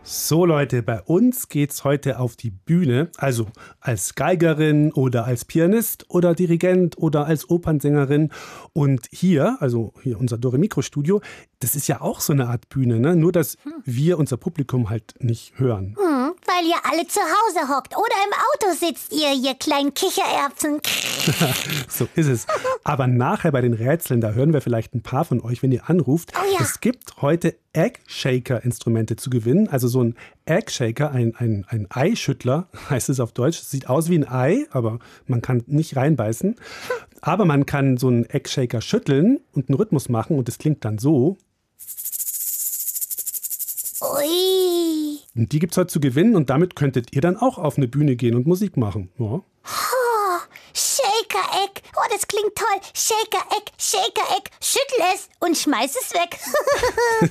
So Leute, bei uns geht's heute auf die Bühne, also als Geigerin oder als Pianist oder Dirigent oder als Opernsängerin. Und hier, also hier unser Dore-Mikro-Studio, das ist ja auch so eine Art Bühne, ne? Nur dass wir unser Publikum halt nicht hören. Weil ihr alle zu Hause hockt oder im Auto sitzt, ihr kleinen Kichererbsen. So ist es. Aber nachher bei den Rätseln, da hören wir vielleicht ein paar von euch, wenn ihr anruft. Oh ja. Es gibt heute Egg-Shaker-Instrumente zu gewinnen. Also so ein Egg-Shaker, ein Eischüttler, heißt es auf Deutsch. Es sieht aus wie ein Ei, aber man kann nicht reinbeißen. Aber man kann so einen Egg-Shaker schütteln und einen Rhythmus machen und es klingt dann so. Ui. Und die gibt es heute zu gewinnen und damit könntet ihr dann auch auf eine Bühne gehen und Musik machen. Ja. Oh, Shaker-Egg. Oh, das klingt toll. Shaker-Egg, Shaker-Egg. Schüttel es und schmeiß es weg.